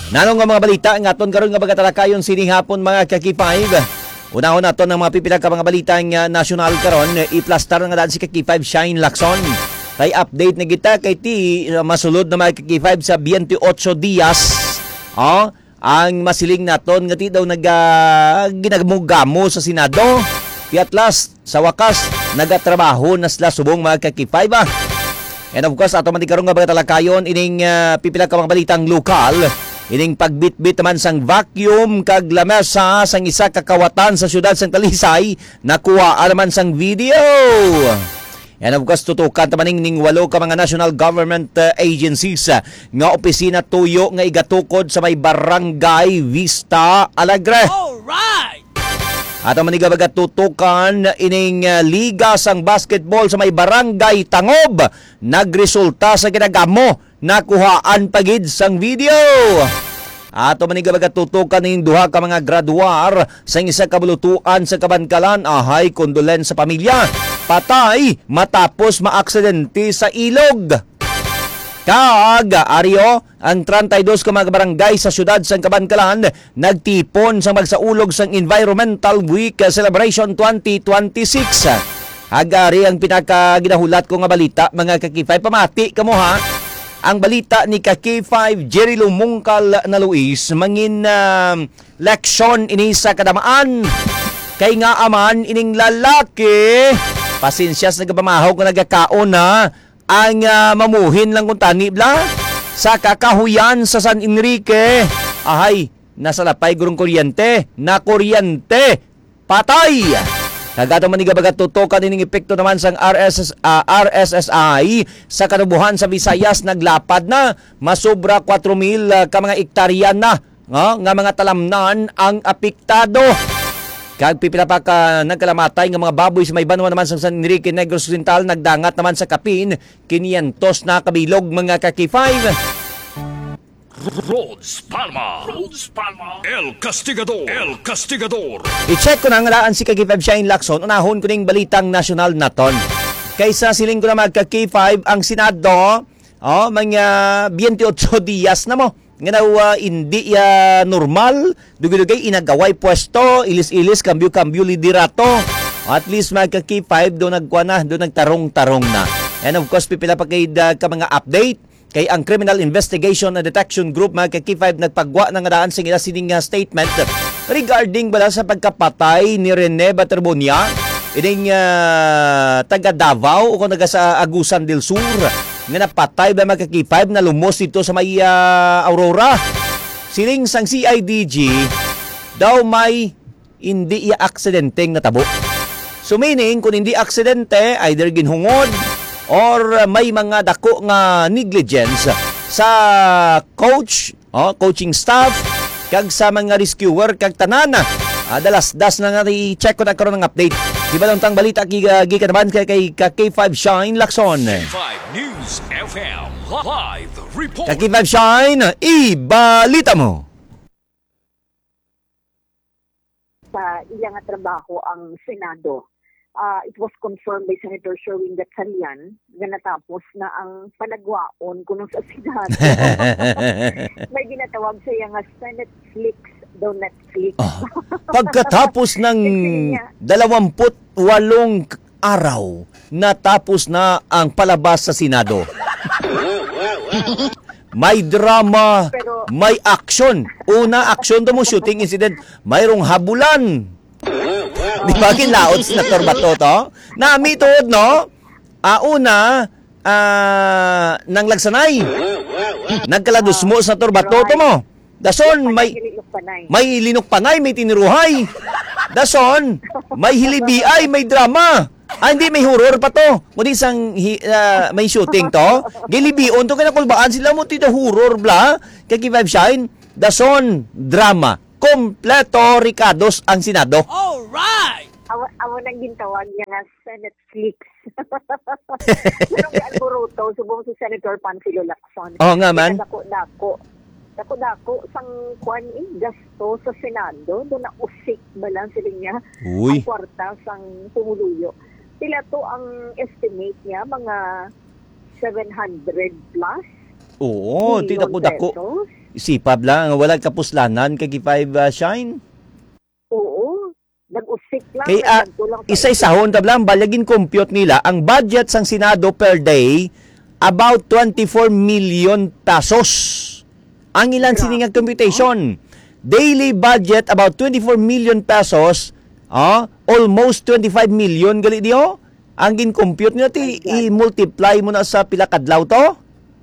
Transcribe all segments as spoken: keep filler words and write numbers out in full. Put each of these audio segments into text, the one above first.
Nanong nga mga balita nga aton karon nga bagatalakayon sining hapon mga Kaki five. Unahon naton ng mga pipila ka mga balita nga national karon i-plastar nga daan si Kaki five Shine Lacson. Kay update na kita kay ti masulod na mga Kaki five sa twenty-eight Dias. Oh, ang masiling naton nga ti daw nag uh, ginagmugamo sa Senado. At last, sa wakas, nagatrabaho na sila subong mga Kaki five ah. And of course, ato man di karon nga bagatalakayon ining uh, pipila ka mga balitang lokal. Ining pagbitbit naman sang vacuum kag lamesa sang isa ka kawatan sa syudad sang Talisay nakuha naman sang video. And of course tutukan tamaning ning walo ka mga national government uh, agencies uh, nga opisina tuyo nga igatukod sa may Barangay Vista Alegre. Alright. Ato man igabaga tutukan ining uh, liga sang basketball sa may Barangay Tangob nagresulta sa ginagamo nakuhaan pagid sang video. Ato manigabaga tutukan ning duha ka mga graduar sa isa ka bulutuan sa Kabankalan. Ahay kondolen sa pamilya. Patay matapos maaksidente sa ilog. Kag Ario, ang thirty-two ka mga barangay sa syudad sang Kabankalan nagtipon sa magsaulog sang Environmental Week Celebration twenty twenty-six. Agari ang pinaka ginahulat ko nga balita mga Kaki five. Pamati kamo ha. Ang balita ni Kaki five Jerry Lumungkal na Luis mangin uh, leksyon ini sa kadamaan kay nga aman ining lalaki pasensya sa nagpamahaw kung nagakaon na ang uh, mamuhin lang kung tani bla sa kakahuyan sa San Enrique. Ahay, nasa lapay gurong kuryente na kuryente patay. Kagado man igabagat tutukan ining epekto naman sang R S S, uh, R S S I sa kanubuhan sa Visayas naglapad na masobra four mil uh, ka mga ektarya na uh, nga mga talamnan ang apektado. Kag pipila pa ka nagkalamatay nga mga baboy sa may banwa naman sa San Enrique Negros Occidental nagdangat naman sa kapin five hundred na kabilog mga Kaki five. Rhodes Palma. Rhodes Palma. El Castigador. El Castigador. I-check ko na nga laan si Kaki five Shine Lacson. Unahon ko ning balitang national naton. Kaysa siling ko na mag Kaki five ang Senado, oh, mga twenty-eight Dias na mo. Nga na uh, hindi uh, normal. Dugay-dugay inagaway pwesto, ilis-ilis, kambyo-kambyo liderato. At least mga Kaki five do nagkuha na, do nagtarong-tarong na. And of course, pipila pa kayo uh, ka mga update. Kay ang Criminal Investigation and Detection Group mga Kaki five nagpagwa ng daan sa ila sining statement regarding bala sa pagkapatay ni Rene Baterbonia ining uh, taga Davao o kung naga sa Agusan del Sur nga napatay ba mga Kaki five na lumos dito sa may uh, Aurora. Siling sang C I D G daw may hindi iya aksidenteng natabo. So meaning kung hindi aksidente either ginhungod or may mga dako nga negligence sa coach, oh, coaching staff, kag sa mga rescuer, kag tanana. Ah, dalas-das na nga i-check ko na karon ng update. Di ba lang tang balita gikan naman kay kay Kaki five Shine Lacson. five News F M Live Report. Kaki five Shine, ibalita mo. Sa iyang trabaho ang Senado. Uh, it was confirmed by Senator Sherwin Gatchalian na natapos na ang panagwaon kuno sa Senado. May ginatawag siya nga Senate Flix daw Netflix. Oh, pagkatapos ng dalawampu't walong araw, natapos na ang palabas sa Senado. May drama, pero, may action. Una, action do mo shooting incident. Mayroong habulan. Di ba kinlaot si Senator Bato to? Nami tuod, no? Uh, una, uh, nang lagsanay. Nagkalados mo sa Senator Bato to mo. Dason, may, may linukpanay, may tiniruhay. Dason, may hilibiay, may drama. Ah, hindi, may horror pa to. Muli isang uh, may shooting to. Gilibion to, kinakulbaan sila mo tito horror, bla. Kaki five Shine. Dason, drama. Kompleto Ricados ang Senado. Alright! Awa, awa nang gintawag niya nga Senate Flix. Pero may alburuto, subong si Senator Panfilo Lacson. Oo nga man. Dako-dako. Dako-dako, sang kwan eh, gasto sa Senado, doon na usik ba lang sila niya Uy. ang kwarta sang pumuluyo. Sila to ang estimate niya, mga seven hundred plus. Oo, di dako-dako. Sipab lang, wala kapuslanan kay five uh, Shine. Oo, nag-usik lang. Kay ah, nagdagko lang sa isa-isahon tab lang balyagin compute nila ang budget sang Senado per day about twenty-four million pesos. Ang ilan siningang computation. Daily budget about twenty-four million pesos. Ah, almost twenty-five million gali diyo. Ang gin-compute nila ti i-multiply mo na sa pila kadlaw to.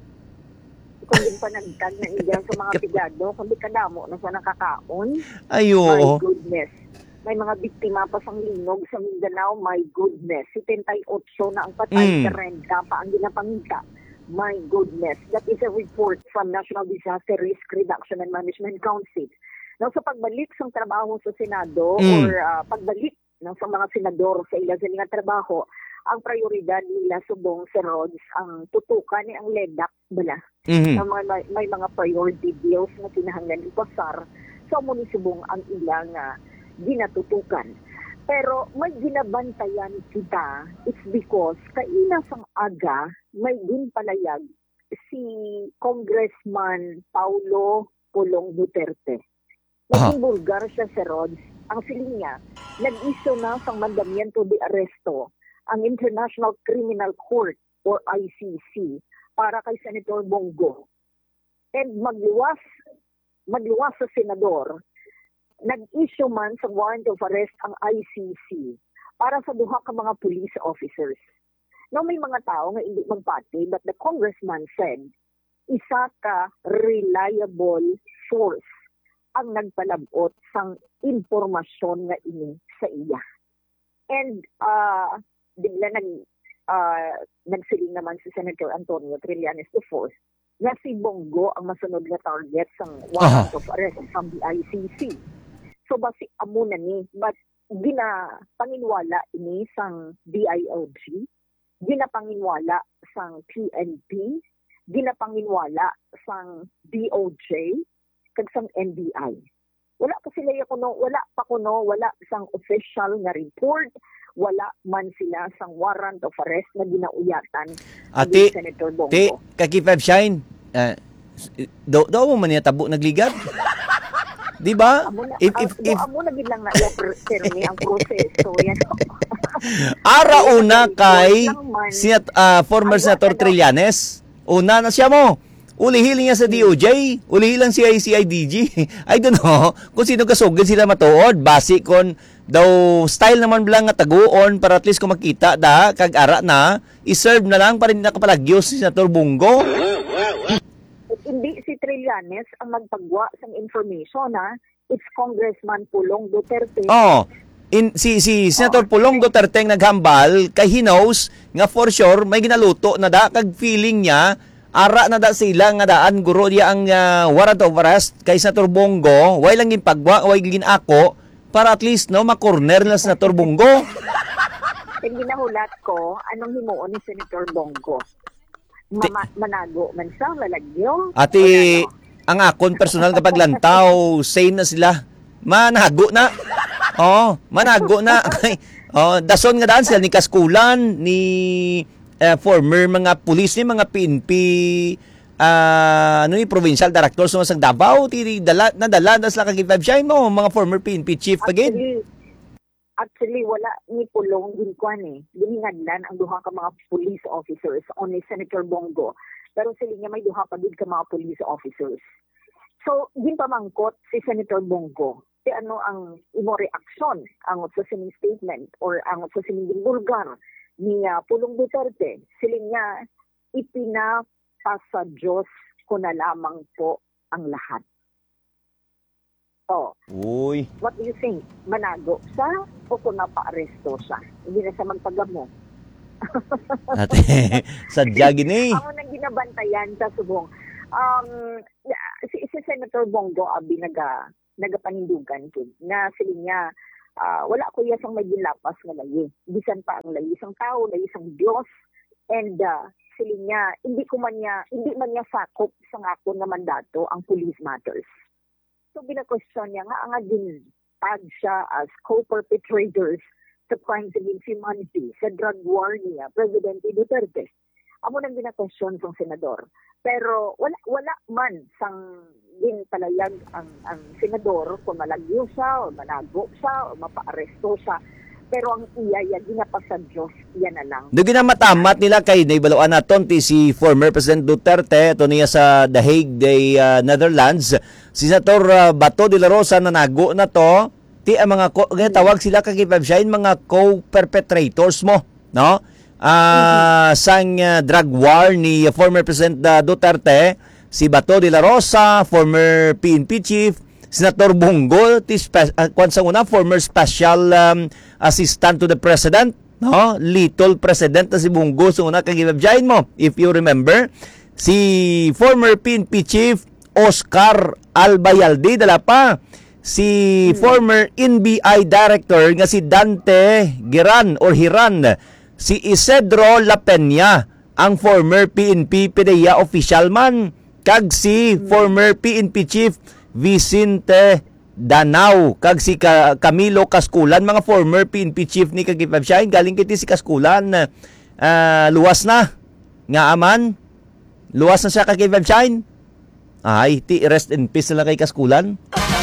Kung din pa nagtag na iyan sa mga pigado, kundi kadamo na sa nakakaon. Ayo. My goodness. May mga biktima pa sang linog sa Mindanao. My goodness. seventy-eight na ang patay Mm. sa renta pa ang ginapangita. My goodness. That is a report from National Disaster Risk Reduction and Management Council. Now, sa pagbalik sa trabaho sa Senado Mm. or uh, pagbalik ng sa mga senador sa ilang sa mga trabaho, ang prioridad nila subong sa Rods ang tutukan ni ang L E D A C bala. Mhm. Na mga, may, may mga priority bills na kinahanglan ipasar sa munisibong ang ilang uh, ginatutukan. Pero may ginabantayan kita, it's because kaina sang aga may ginpalayag si Congressman Paulo Pulong Duterte. Naging bulgar siya sa Rods. Ang siling niya, nag-issue na sang mandamiento de arresto ang International Criminal Court or I C C para kay Senator Bongo. And magluwas, magluwas sa senador, nag-issue man sa warrant of arrest ang I C C para sa duha ka mga police officers. Now may mga tao nga hindi magpati, but the congressman said, isa ka reliable source ang nagpalabot sang impormasyon nga ini sa iya. And uh, bigla nag uh, nagsiling naman si Senator Antonio Trillanes the fourth na si Bongo ang masunod nga target sang warrant of arrest from the I C C. So basi amo na ni, but ginapanginwala ini sang D I L G, ginapanginwala sang P N P, ginapanginwala sang D O J, kag sang N B I. Wala pa sila kuno, wala pa kuno, wala sang official nga report, wala man sila sang warrant of arrest na ginauyatan Ati, ni Senator Bongo. Ti, kaki five Shine, uh, do do mo man niya tabo nagligat? Di ba? Amo na, If ah, if if amo na gid lang na i ang proseso yan. ara una kay Lang man. sinat, uh, former Ano, Senator ano? Trillanes, una na siya mo. Ulihiling niya sa D O J, ulihilang si I C I D G. I don't know kung sino kasugid sila matuod. Basi kon daw style naman lang nga taguon para at least kung makita da kag ara na, iserve na lang para hindi nakapalagyo si Senator Bongo. Hindi si Trillanes ang magpagwa sa information, ha? It's Congressman Pulong Duterte. Oh, in si si Senator Pulong Duterte ang naghambal kay he knows nga for sure may ginaluto na da kag feeling niya ara na da sila nga daan guro diya ang uh, warrant of arrest kay Senator Bongo, way lang gin pagwa, way gin ako para at least no ma-corner na Senator Bongo. Yung ginahulat ko, anong himuon ni Senator Bongo? Mama, manago man siya, lalagyo. Ati O ano? ang akon personal kapag lantaw, same na sila. Manago na. Oh, manago na. Oh, dason nga daan sila ni Kaskulan, ni uh, former mga pulis ni mga P N P uh, ano ni provincial director sa so, Davao, ti dala nadala na sila kag five Shine mo, mga former P N P chief pagid. Actually, actually, wala ni Pulong din kwan eh. Giningadlan ang duha ka mga police officers on ni Senator Bongo. Pero sila niya may duha pa din ka mga police officers. So, din pamangkot si Senator Bongo. Si ano ang imo reaksyon ang sa sining statement or ang sa sining bulgar ni uh, Pulong Duterte. Sila niya ipinapasa Diyos ko na lamang po ang lahat. Oh, Uy. what do you think? Manago siya o kung napa-aresto siya? Hindi na siya magpagamo. Ate, sadya gini. Ako nang ginabantayan sa subong. Um, si, si Senator Bongo abi naga nagapanindugan kid na sila niya uh, wala ko iya sang may gilapas nga layi. Bisan pa ang layi isang tao, layi isang Dios, and uh, sila niya hindi ko man niya hindi man niya sakop sa ako nga mandato ang police matters. So, bina-question niya nga, nga din tag siya as co-perpetrators sa crimes against humanity sa drug war niya, Presidente Duterte. Amo nang bina-question ng senador. Pero wala wala man sang din palayag ang, ang senador kung malagyo siya o manago siya o mapaaresto siya. Pero ang iya, ya, ginapa sa Diyos, yan na lang. Doon ginamatamat nila kay naibaluan naton ti si former President Duterte to niya sa The Hague, the uh, Netherlands. Si Senator uh, Bato de la Rosa na nago na to, ti ang mga ko, tawag sila kakipabsyahin mga co-perpetrators mo, no? Ah, uh, sang uh, drug war ni uh, former President uh, Duterte, si Bato de la Rosa, former P N P chief, Senator Bongo, ti spe- uh, kwan sa una, former special um, assistant to the president, no? Little president na si Bongo, so una kagibabjayin mo. If you remember, si former P N P chief Oscar Albayalde, dala pa si hmm. former N B I director nga si Dante Giran or Hiran, si Isidro La Peña, ang former P N P P D E A official man, kag si hmm. former P N P chief Vicente Danao, kag si Ka- Camilo Kaskulan, mga former P N P chief ni kagipabsyahin. Galing kiti si Kaskulan, uh, luwas na nga aman, luwas na siya kagipabsyahin. Ay, ti rest in peace na lang kay Kaskulan.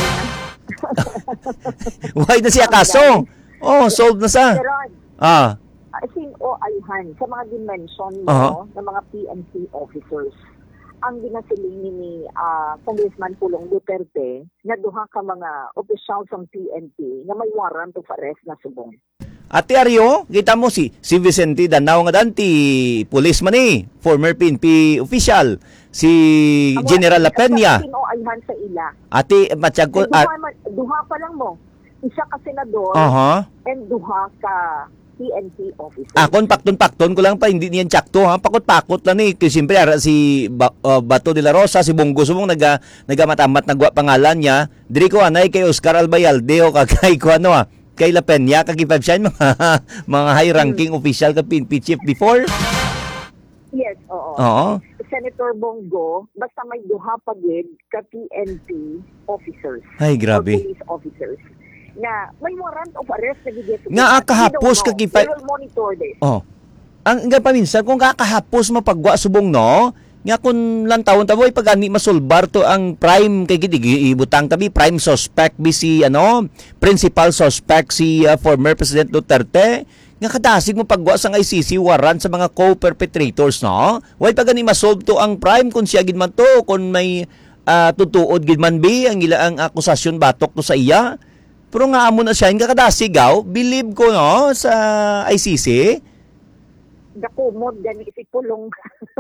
Why na siya kaso? Oh, solved na siya. Pero, Ah. sin o ayhan sa mga dimension mo Uh-huh. ng mga P N P officers, ang ginasiling ni uh, Congressman Pulong Duterte na duha ka mga opisyal sa P N P na may warrant of arrest na subong. Ate Ario, kita mo si si Vicente Danao nga danti police man ni, former P N P official, si Amo, General La Peña. Sin o ayhan sa ila. Ate matsyag ko duha, at man- duha pa lang mo. Isa ka senador Aha. and duha ka P N P officer. Akon pakton-pakton ko lang pa, hindi niyan tsakto ha. Pakot-pakot lang ni. Kasi siyempre ara si ba, uh, Bato de la Rosa, si Bongo sumong naga nagamatamat nagwa pangalan niya. Diri ko anay kay Oscar Albayalde o kay ko ano ah, kay La Peña kag ipabsyan mga mga high ranking hmm. official ka P N P chief before. Yes, oo. Oo. Senator Bongo, basta may duha pa gid ka P N P officers. Ay Or grabe. police officers na may warrant of arrest na gigit. Nga ah, kahapos ka They kipa. will monitor this. Oh. Ang nga paminsan kung kakahapos mapagwa subong no, nga kun lang taon taboy pag ani masulbar to ang prime kay gid ibutang tabi prime suspect bi si ano, principal suspect si uh, former President Duterte. Nga kadasig mo pagwa sa I C C warrant sa mga co-perpetrators no. Why pag ani masolve to ang prime kun siya gid man to kun may uh, tutuod gid man bi ang ila ang akusasyon batok to sa iya. Pero nga amo na siya, nga kadasigaw, believe ko no, sa I C C. Dakumod, gani si Pulong.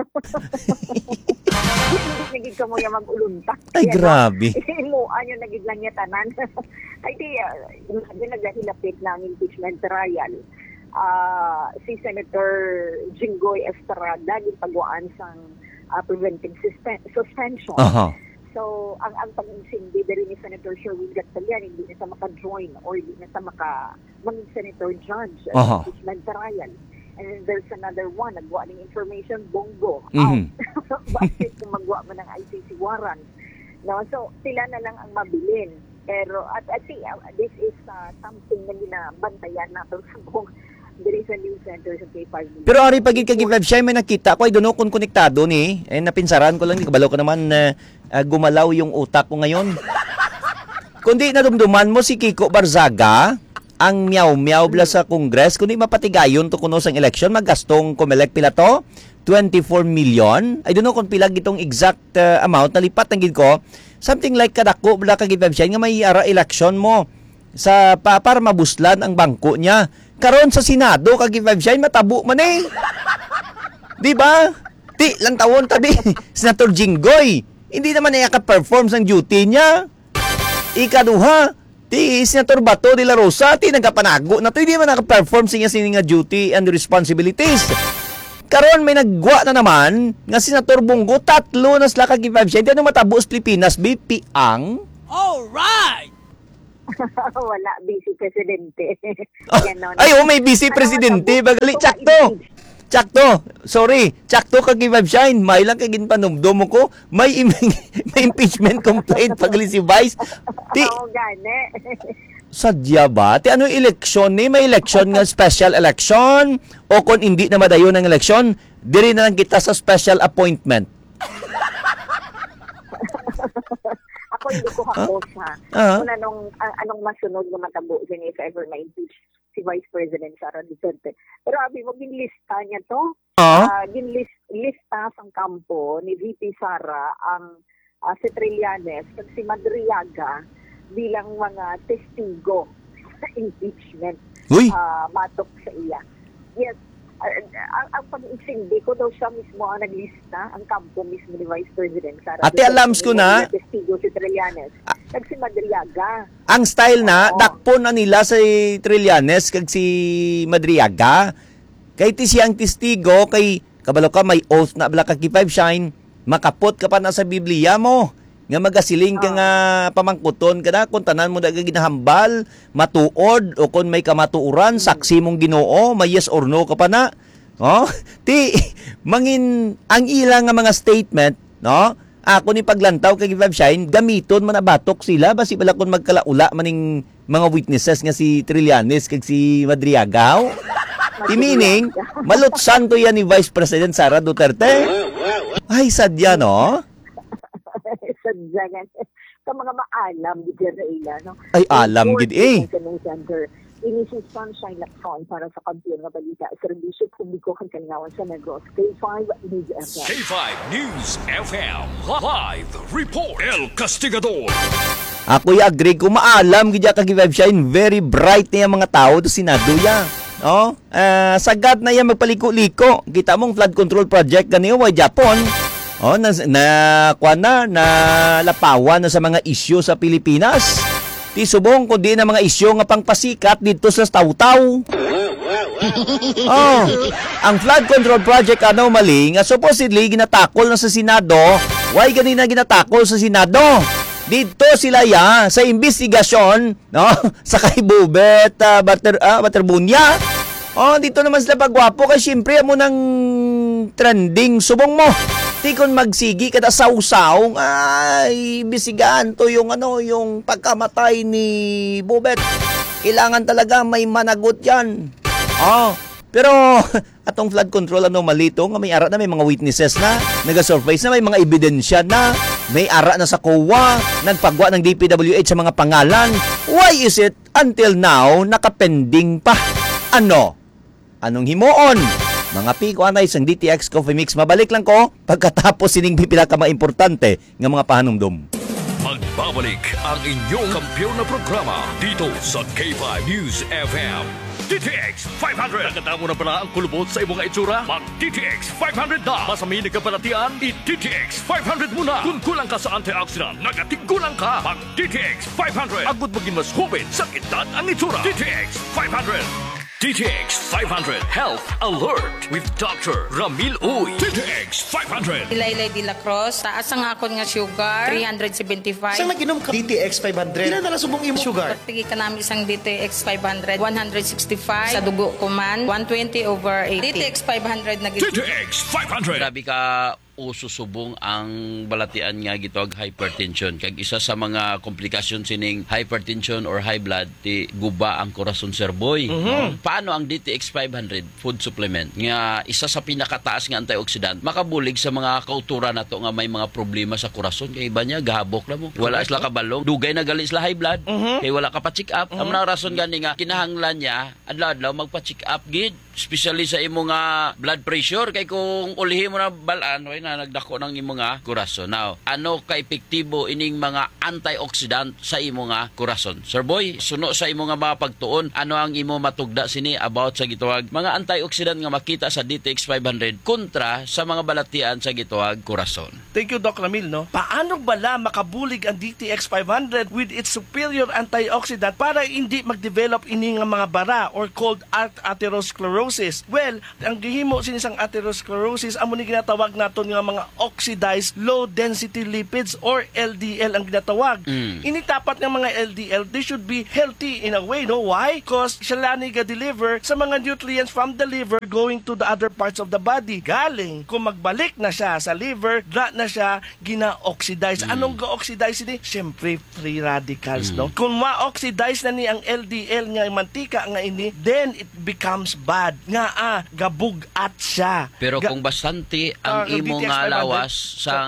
Hindi nagig ka mo yung mag-ulunta. Ay, Yan, grabe. Imuan yung nagig lang niya tanan. Ay, di, uh, imagine naghahilapit ng impeachment trial. Uh, si Senator Jinggoy Estrada, gipagwaan sa uh, preventing suspen- suspension. Aha. So, ang ang pag-insindi diri ni Senator Sherwin Gatchalian, hindi na sa maka-join or hindi na sa maka maging Senator Judge sa Aha. impeachment trial. And then there's another one, nagwa ng information, Bongo, Mhm. out. Bakit kung magwa mo ng I C C warrant? No? So, sila na lang ang mabilin. Pero, at I think, uh, this is uh, something na ginabantayan natin sa buong diri sa news center sa K five. Pero ari pagid kag website may nakita ko ay duno kun konektado ni. Eh napinsaran ko lang ni kabalo ko naman na uh, gumalaw yung utak ko ngayon. Kundi nadumduman mo si Kiko Barzaga ang miyaw-miyaw bla sa Congress kundi mapatigayon to kuno sang election maggastong kumelek pila to twenty-four million. I don't know kung pila gitong exact uh, amount nalipat ang gid ko. Something like kadako bla kag website nga may ara election mo sa pa, para mabuslan ang bangko niya. Karon sa Senado kag i-five matabo man eh. Di ba? Ti lang tawon tabi Senator Jinggoy. Hindi naman niya ka-perform sang duty niya. Ikaduha, ti Senator Bato de la Rosa ti nagapanago na to hindi man naka-perform sa niya sining duty and responsibilities. Karon may nagwa na naman nga Senator Bongo tatlo na sila kag i-five hindi ano matabo sa Pilipinas B P ang. All right. Wala, Vice Presidente. Oh, Ganon. ay, oh, may Vice Presidente. Bagali, tsakto. Tsakto. Sorry. Tsakto kag i-shine. May lang kagin panumdum ko. May, may impeachment complaint pagali si Vice. Ti, Oo, gane. sadya ba? Ti ano eleksyon ni? May eleksyon nga special election? O kung hindi na madayon ng eleksyon, diri na lang kita sa special appointment. ako hindi ko hapos ha. Ah. Kung anong, a- anong masunod na matabo din if ever ma-impeach si Vice President Sara Duterte. Pero abi mo, ginlista niya to. Ah. Uh, ginlist, lista sa kampo ni V P Sara ang uh, si Trillanes at si Madriaga bilang mga testigo sa impeachment. Uy. Uh, matok sa iya. Yes, uh, ang, ang pag-insindi ko daw siya mismo ang naglista, ang kampo mismo ni Vice President Sara. Ate, alams ko na. Testigo si Trillanes. Kag si Madriaga. Ang style na, Oo. dakpo na nila si Trillanes kag si Madriaga. Kay ti siyang testigo, kay kabalo ka may oath na bala kag five shine, makapot ka pa na sa Biblia mo. Nga magasiling ka nga pamangkuton ka na kung tanan mo na ginahambal, matuod o kung may kamatuuran, saksi mong Ginoo, may yes or no ka pa na. Oh, ti mangin ang ilang nga mga statement, no? Ako ni paglantaw kay five shine, gamiton man na batok sila basi bala kun magkalaula maning mga witnesses nga si Trillanes kag si Madriaga. Ti meaning, malutsan to yan ni Vice President Sara Duterte. Ay, sadya, no? Sadya nga. Sa mga maalam, gid ila, no? Ay, alam, gid eh. Ini si Sunshine Lacson para sa kampiyon nga balita. Serbisyo publiko kang kalingawan sa Negros. K five News F M. K five News F M. Live report. El Castigador. Ako'y agree ko maalam gid kag five shine, very bright na yung mga tao to Senado ya. No? Uh, sagad na yan magpaliko-liko. Kita mong flood control project ganiyo way Japon. Oh, na na kuan na na lapawan na sa mga isyu sa Pilipinas. Ti subong kundi na mga isyu nga pangpasikat dito sa Taw-Taw. Oh, ang flood control project anomaly nga supposedly ginatakol na sa Senado, why ganina ginatakol sa Senado? Dito sila ya sa investigasyon, no? Sa kay Bubet, uh, Bater, uh, Baterbunya. Oh, dito naman sila pagwapo kay syempre mo nang trending subong mo. Ti kon magsigi kada sausaw, ay bisigan to yung ano, yung pagkamatay ni Bubet. Kailangan talaga may managot yan. Oh, pero atong flood control anomaly to nga may ara na may mga witnesses na, naga-surface na may mga ebidensya na, may ara na sa C O A, nagpagwa ng D P W H sa mga pangalan. Why is it until now nakapending pa? Ano? Anong himuon? Mga piko anay sang D T X Coffee Mix, mabalik lang ko pagkatapos sining pipila ka mga importante nga mga pahanumdum. Magbabalik ang inyong kampiyon na programa dito sa K five News F M. D T X five hundred. Nakatamo na pala ang kulubot sa imong itsura? Mag D T X five hundred na. Masaminig ka palatian? I-D T X five hundred muna. Kung kulang ka sa antioxidant, nagatigulang ka. Mag D T X five hundred. Agud maging mas hubid sa kitad ang itsura. D T X five hundred. D T X five hundred Health Alert with Doctor Ramil Uy. D T X five hundred. Ilaylay de la Cruz, taas ang akon nga sugar, three seventy-five. Saan naginom ka? D T X five hundred. Ilan na lang subong imo sugar? Pagpigi ka namin isang D T X five hundred, one sixty-five. Sa dugo ko man, one twenty over eighty. D T X five hundred na D T X five hundred. Grabe ka ususubong ang balatian nga gitog hypertension. Kag isa sa mga komplikasyon sining hypertension or high blood, ti guba ang corazon serboy. Mm-hmm. Paano ang D T X five hundred food supplement nga isa sa pinakataas nga antioxidant makabulig sa mga kauturan nato nga may mga problema sa corazon, kay iba niya gahabok na mo. Wala sila kabalong, dugay na gali sila high blood. Mm-hmm. Kay wala ka pa check up. Mm-hmm. Ang rason gani nga kinahanglan niya adlaw-adlaw magpa check up gid, especially sa imo nga blood pressure, kay kung ulihi mo na balaan way na nagdako ng imo nga corazon. Now, ano ka epektibo ining mga antioxidant sa imo nga corazon? Sir Boy, suno sa imo nga mga pagtuon, ano ang imo matugda sini about sa gituwag mga antioxidant nga makita sa D T X five hundred kontra sa mga balatian sa gituwag corazon? Thank you, Doc Ramil, no? Paano bala makabulig ang D T X five hundred with its superior antioxidant para hindi mag-develop ini nga mga bara or called atherosclerosis? Well, ang gihimo sinisang atherosclerosis amo ni ginatawag naton nga mga oxidized low density lipids or L D L ang ginatawag. Mm. Ini tapat ng mga L D L, they should be healthy in a way, no? Why? Because siya lani ga-deliver sa mga nutrients from the liver going to the other parts of the body. Galing, kung magbalik na siya sa liver, dra na siya gina-oxidize. Mm. Anong ga-oxidize ni? Siyempre, free radicals, mm. no? Kung ma-oxidize na ni ang L D L nga mantika nga ini, then it becomes bad. Nga ah, gabugat siya. Pero Ga- kung bastante ang uh, imo nga lawas sang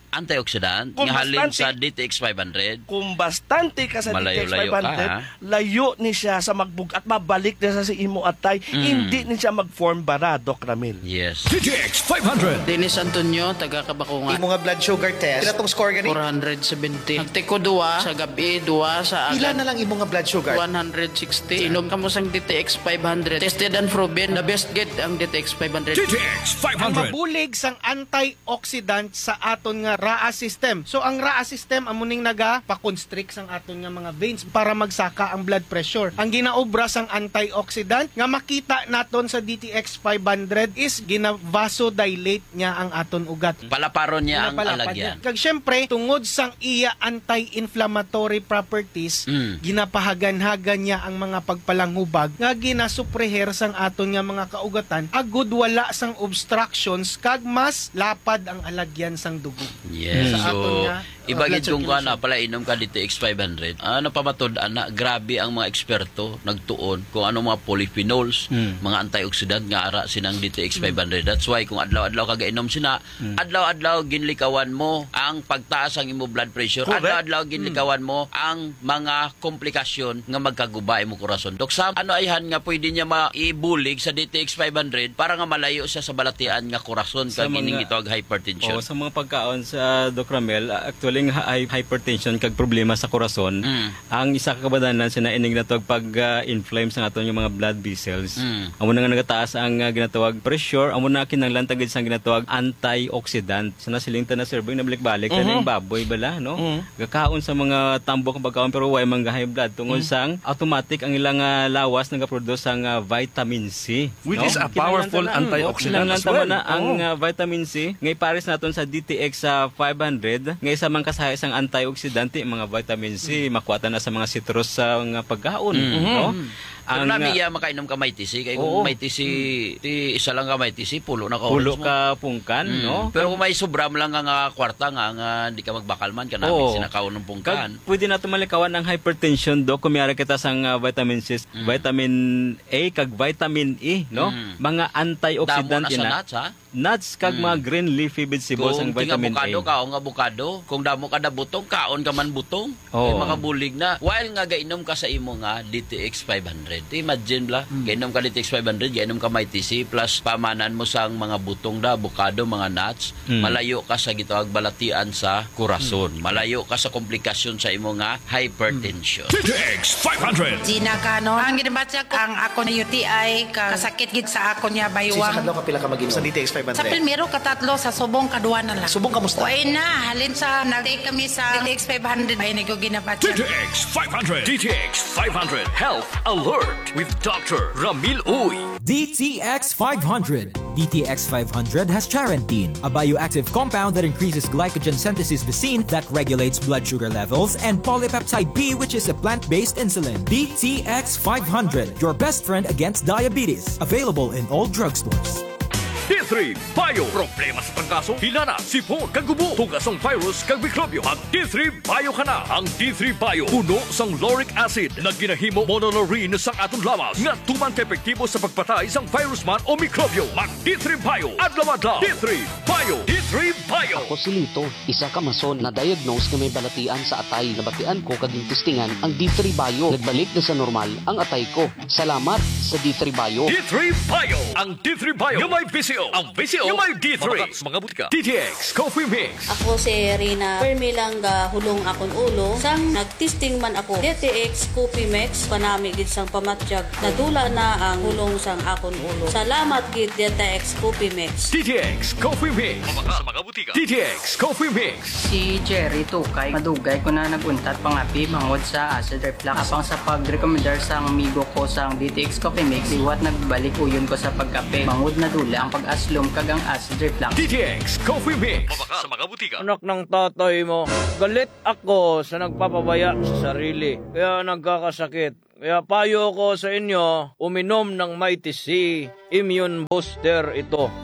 antioxidant Kung nga halin bastante- sa D T X five hundred. Kung bastante ka sa D T X Malayo-layo five hundred, ka, ha? layo ni siya sa magbug at mabalik na sa imo atay, hindi ni siya mag-form bara, Doc Ramil. Yes. D T X five hundred. Dennis Antonio, taga Kabakungan. Imo nga blood sugar test, pila tong score gani? four seventy. Nagtiko duwa sa gabi, duwa sa Pila agad. na lang imo nga blood sugar? one sixty. Inom ka mo sang D T X five hundred. Tested and proven. The best get ang D T X five hundred. D T X five Ang hundred. mabulig sang antioxidant sa aton nga R A S system. So ang R A S system amuning naga pa-constrict sang aton nga mga veins para magsaka ang blood pressure. Ang ginaobra sang antioxidant nga makita naton sa D T X five hundred is gina-vasodilate niya ang aton ugat. Palaparon niya ang Pinapalapad alagyan. niya. Kag syempre tungod sang iya anti-inflammatory properties, Mm. ginapahagan-hagan niya ang mga pagpalanghubag nga ginasupreher sang aton nga mga kaugatan agud wala sang obstructions kag mas lapad ang alagyan sang dugo. Yes. Sa aton So, nga, uh, ibagid blood kung ka circulation. na pala inom ka D T X five hundred. Ano pa matod ana, grabe ang mga eksperto nagtuon kung ano mga polyphenols, mga antioxidant nga ara sinang D T X five hundred. That's why kung adlaw-adlaw ka gainom sina, adlaw-adlaw ginlikawan mo ang pagtaas ang imo blood pressure. Correct. Adlaw-adlaw ginlikawan mo ang mga komplikasyon nga magkaguba imo korason. Dok Sam, ano ayhan nga pwede niya maibulig sa D T X five hundred para nga malayo siya sa balatian nga korason Sa kag mga- ining ito ag hypertension. O sa mga pagkaon sa Doc Ramel, uh, actually nga hy- hypertension kag problema sa korason, Mm. ang isa ka kabadanan sina ining natawag pag uh, inflame sa aton yung mga blood vessels. Mm. Amo na nga nagataas ang uh, ginatawag pressure, amo na kinahanglan tagid sang ginatawag antioxidant. Sa nasilingtan na serving na balik-balik mm yung baboy bala, no? Gakaon sa mga tambok nga pagkaon pero way man high blood tungod sang automatic ang ilang uh, lawas nagaproduce sang uh, vitamin C. Which no? is a Kinahanglan powerful ta na- antioxidant kinahanglan as ta well. na ang Oo. uh, vitamin C nga ipares naton sa D T X sa five hundred nga isa man kasahi isang antioxidant mga vitamin C makuha na sa mga citrus sa mga pagkaon no Pero ang nami uh, iya makainom ka may T C kay Oo. kung may T C ti isa lang ka may T C pulo na ka pulo oras mo. ka pungkan Mm. no Pero kung may sobra mo lang nga, nga kwarta nga nga di ka magbakal man ka namin Oo. sinakaw ng pungkan. Kag pwede nato malikawan ang hypertension do kung mayara kita sang uh, vitamin C, vitamin A kag vitamin E no Mm. mga Damo antioxidant na sa ina nuts ha. nuts kag mga green leafy vegetables ang Kung tinga vitamin bukado A. ka o nga bukado, kung damo ka na butong, kaon ka man butong. Oo. Ay makabulig na. While nga gainom ka sa imo nga D T X five hundred. Imagine bla, gainom ka D T X five hundred, gainom ka may T C plus pamanan mo sang mga butong da, bukado, mga nuts, Mm. malayo ka sa gitawag balatian sa kurason. Malayo ka sa komplikasyon sa imo nga hypertension. D T X five hundred. Gina Cano. Ang ginabatsa ko, ang ako na U T I, ka, kasakit gid sa ako niya Sa baywang. kadlaw ka pila ka mag-inom sa D T X five Sa hundred? Pilmero, katatlo, sa subong, kaduwa na lang. Subong kamusta? Uy na, halin sa, nag-take kami sa D T X five hundred. Ay, nag D ginabatsa. T X five hundred. D T X five hundred. Health Alert with Doctor Ramil Uy. D T X five hundred. D T X five hundred has charantine, a bioactive compound that increases glycogen synthesis vacine that regulates blood sugar levels, and polypeptide B, which is a plant-based insulin. D T X five hundred, your best friend against diabetes. Available in all drugstores. D three Bio. Problema sa pangkaso, hilana, sipon, kagubo, tugasong virus, kag mikrobyo. Mag D three Bio ka na. Ang D three Bio, puno sang lauric acid na ginahimo monolaurin sang atong lawas nga tuman ka epektibo sa pagpatay sang virus man o mikrobyo. Mag D three Bio. Adlaw-adlaw. D three Bio. D three Bio. Ako si Lito, isa ka mason na diagnose nga may balatian sa atay. Nabatian ko kaging testingan ang D three Bio. Nagbalik na sa normal ang atay ko. Salamat sa D three Bio. D three Bio. Ang D three Bio yung may B C O. Ang B C O yung may D three. Mga, mga butika. D T X Coffee Mix. Ako si Rina Permilang ga hulong akong ulo. Sang nagtesting man ako D T X Coffee Mix panami gid sang pamatjag. Nadula na ang hulong sang akong ulo. Salamat gid D T X Coffee Mix. D T X Coffee Mix. Mga, mga butika. D T X Coffee Mix. Si Jerry Tukay, madugay ko na naguntat pangapi mangod sa acid reflux. Apang sa pag-recommendar sang amigo ko sang D T X Coffee Mix, liwat nagbalik uyon ko sa pagkape. Mangod na dula ang pag-aslom kagang acid reflux. D T X Coffee Mix. Mga, sa mga butika. Anak ng tatay mo, galit ako sa nagpapabaya sa sarili. Kaya nagkakasakit. Kaya payo ko sa inyo, uminom ng Mighty C Immune Booster ito.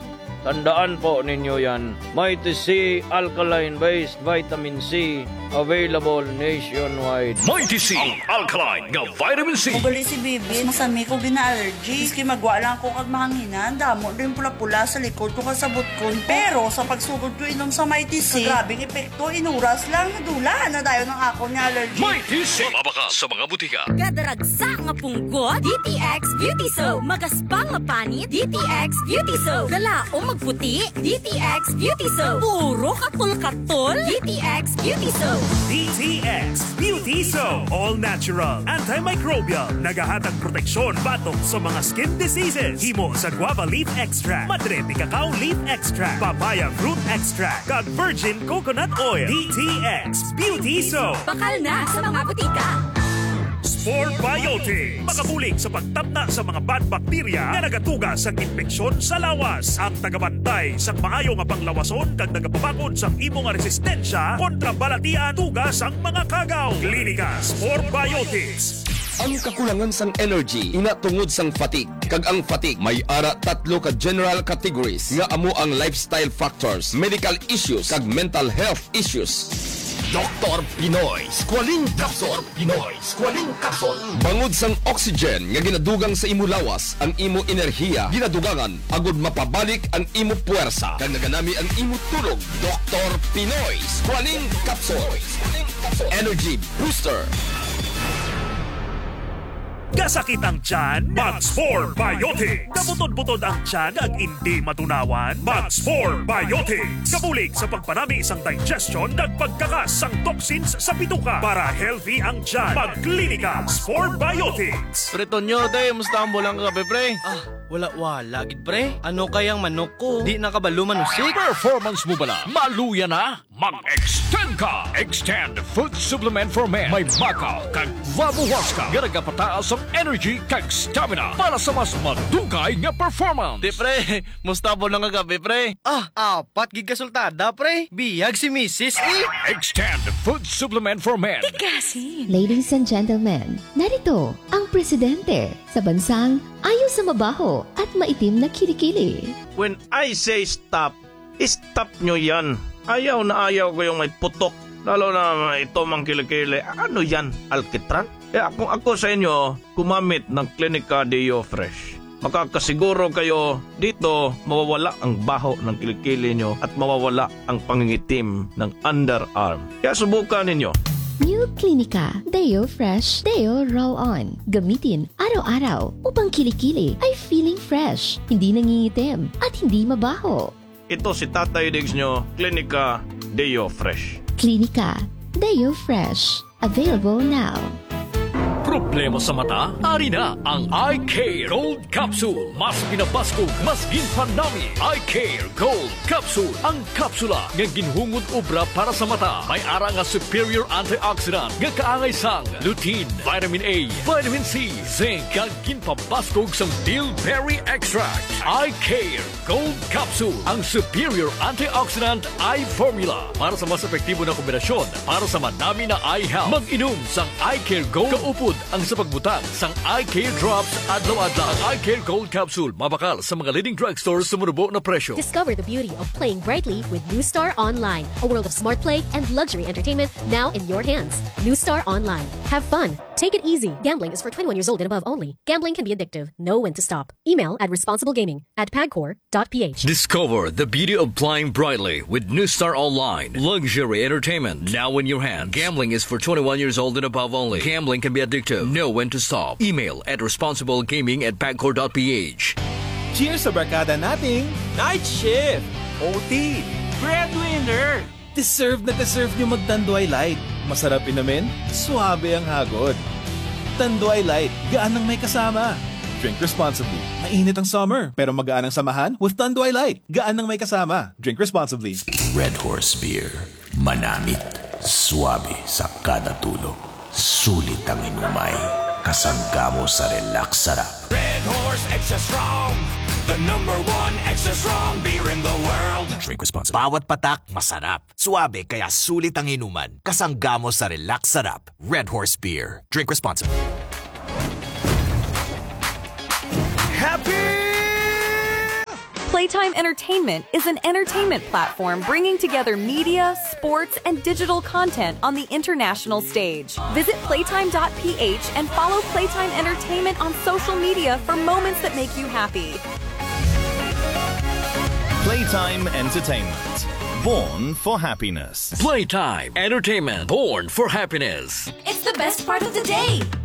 Tandaan po ninyo yan. Mighty C Alkaline-based Vitamin C available nationwide. Mighty C, ang alkaline nga vitamin C. Kung si Bibi, masami ko gina-allergy. Iski magwa lang ko kag mahanginan. Damo din pula-pula sa likod ko kasabot ko. Pero sa pagsugod ko inom sa Mighty C, grabing epekto, inuras lang, nadula na dayo ng ako ni allergy. Mighty C, mabaka sa mga butika. Kadaragsa nga punggot, D T X Beauty Soap. Magaspang nga panit, D T X Beauty Soap. Galao magputi, D T X Beauty Soap. Puro katul-katul, D T X Beauty Soap. D T X Beauty Soap. All natural, antimicrobial, nagahatag proteksyon batok sa mga skin diseases. Himo sa guava leaf extract, madre pi cacao leaf extract, papaya fruit extract, kag virgin coconut oil. D T X Beauty Soap. Bakal na sa mga butika. Sport Biotics. Makabulig sa pagtapna sa mga bad bacteria na nagatugas sa infeksyon sa lawas. Ang tagabantay sa maayo nga panglawason kag nagapabakod sa imo nga resistensya kontra balatian tugas ang mga kagaw. Klinika Sport Biotics. Ang kakulangan sang energy ina tungod sang fatigue. Kag ang fatigue may ara tatlo ka general categories nga amo ang lifestyle factors, medical issues kag mental health issues. Doktor Pinoy, Squalene Capsule. Pinoy, Squalene Capsule. Bangod sang oxygen nga ginadugang sa imo lawas, ang imo enerhiya ginadugangan agud mapabalik ang imo puwersa. Kag naganami ang imo tulog. Doktor Pinoy, Squalene Capsule. Energy Booster. Kasakit ang tiyan? Max four Biotics. Kabutod-butod ang tiyan ag hindi matunawan? Max four Biotics. Kabulig sa pagpanami sang digestion ag pagkakas sang toxins sa bituka para healthy ang tiyan. Magklinika four Biotics. Preto nyo, day, musta ang bulang ka, pre? Ah, wala-wala, gid pre. Ano kayang manok ko? Di nakabalo manusik. Performance mo bala? Maluya na? Mag-extend ka! Extend Food Supplement for Men. May baka kag vabuwas ka. Garagapataas ang energy kag stamina para sa mas madugay nga performance. Di pre, musta po lang kagabi pre? Ah, apat gig kasultada pre. Biyag si Missus E. Extend Food Supplement for Men. Tikasi. Ladies and gentlemen, narito ang presidente sa bansang ayaw sa mabaho at maitim na kilikili. When I say stop, stop nyo yan. Ayaw na ayaw ko yung may putok. Lalo na ito mang kilikili. Ano yan? Alkitran? Eh kung ako sa inyo, kumamit ng Clinica Deo Fresh. Makakasiguro kayo dito mawawala ang baho ng kilikili nyo at mawawala ang pangingitim ng underarm. Kaya subukan ninyo. New Clinica Deo Fresh Deo Roll-On. Gamitin araw-araw upang kilikili ay feeling fresh, hindi nangingitim at hindi mabaho. Ito si Tatay Diggs nyo, Clinica Deo Fresh. Clinica Deo Fresh. Available now. Problema sa mata? Ari na ang Eye Care Gold Capsule. Mas pinapaskog, mas ginpanami. Eye Care Gold Capsule. Ang kapsula nga ginhungod obra para sa mata. May ara nga superior antioxidant nga kaangay sang lutein, vitamin A, vitamin C, zinc, kag ginpapaskog sang bilberry extract. Eye Care Gold Capsule. Ang superior antioxidant eye formula para sa mas epektibo na kombinasyon para sa madami na eye health. Mag-inom sang Eye Care Gold kaupod ang sa pagbutang sang Eye Care Drops adlaw-adlaw. Ang Eye Care Gold Capsule mabakal sa mga leading drugstores sa murubo na presyo. Discover the beauty of playing brightly with New Star Online, a world of smart play and luxury entertainment now in your hands. New Star Online. Have fun. Take it easy. Gambling is for twenty-one years old and above only. Gambling can be addictive. Know when to stop. Email at responsiblegaming at pagcor dot p h. Discover the beauty of playing brightly with New Star Online. Luxury entertainment now in your hands. Gambling is for twenty-one years old and above only. Gambling can be addictive. Know when to stop. Email at responsiblegaming at pagcor dot p h. Cheers sa barkada nating Night Shift, O T, Breadwinner. Deserve na deserve nyo mag-Tanduay Light. Masarap inamin, suabe ang hagod. Tanduay Light, gaan ng may kasama. Drink responsibly. Mainit ang summer, pero magaan ang samahan with Tanduay Light. Gaan ng may kasama. Drink responsibly. Red Horse Beer. Manamit. Suabe sa kada tulog. Sulit ang inumay. Kasangga mo sa relax sarap. Red Horse Extra Strong. The number one extra strong beer in the world. Drink responsibly. Bawat patak, masarap. Suabe kaya sulit ang inuman. Kasangga mo sa relax sarap. Red Horse Beer. Drink responsibly. Happy Playtime Entertainment is an entertainment platform bringing together media, sports, and digital content on the international stage. Visit playtime dot p h and follow Playtime Entertainment on social media for moments that make you happy. Playtime Entertainment. Born for happiness. Playtime Entertainment. Born for happiness. It's the best part of the day.